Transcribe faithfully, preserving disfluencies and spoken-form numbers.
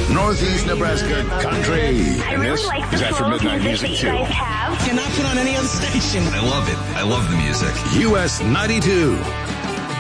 Northeast Nebraska Country. I really like the is After folk Midnight music, music, that you too. guys have. Cannot put on any other station. I love it. I love the music. U S ninety-two.